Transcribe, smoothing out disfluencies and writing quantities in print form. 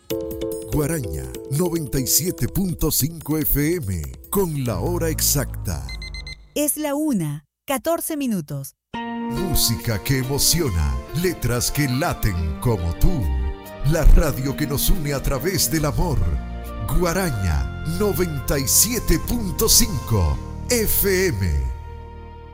Guaraña 97.5 FM con la hora exacta. Es la 1:14. Música que emociona, letras que laten como tú. La radio que nos une a través del amor. Guaraña 97.5 FM.